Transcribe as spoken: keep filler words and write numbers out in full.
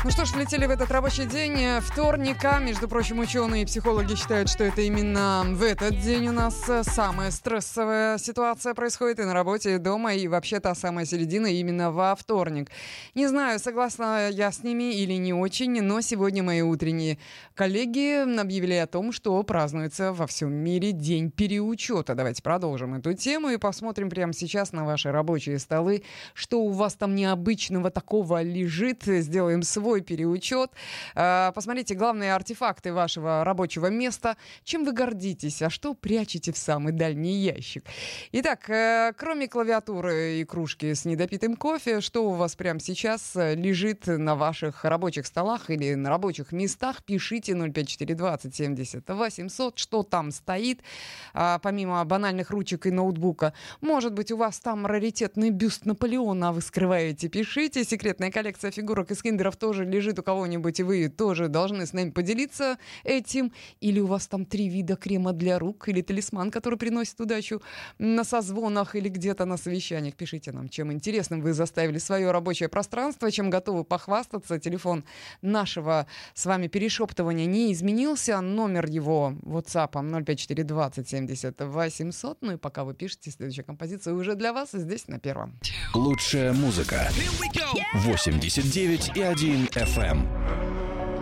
Ну что ж, влетели в этот рабочий день вторника. Между прочим, ученые и психологи считают, что это именно в этот день у нас самая стрессовая ситуация происходит и на работе, и дома, и вообще та самая середина именно во вторник. Не знаю, согласна я с ними или не очень, но сегодня мои утренние коллеги объявили о том, что празднуется во всем мире день переучета. Давайте продолжим эту тему и посмотрим прямо сейчас на ваши рабочие столы, что у вас там необычного такого лежит. Сделаем свой переучет. Посмотрите главные артефакты вашего рабочего места. Чем вы гордитесь, а что прячете в самый дальний ящик? Итак, кроме клавиатуры и кружки с недопитым кофе, что у вас прямо сейчас лежит на ваших рабочих столах или на рабочих местах? Пишите ноль пять четыре двадцать семьдесят восемьсот, что там стоит, помимо банальных ручек и ноутбука. Может быть, у вас там раритетный бюст Наполеона, а вы скрываете? Пишите. Секретная коллекция фигурок из киндеров тоже лежит у кого-нибудь, и вы тоже должны с нами поделиться этим. Или у вас там три вида крема для рук, или талисман, который приносит удачу на созвонах или где-то на совещаниях. Пишите нам, чем интересным вы заставили свое рабочее пространство, чем готовы похвастаться. Телефон нашего с вами перешептывания не изменился. Номер его WhatsApp ноль пять четыре двадцать семьдесят восемьсот. Ну и пока вы пишете, следующая композиция уже для вас здесь на Первом. Лучшая музыка. восемьдесят девять и один эф эм.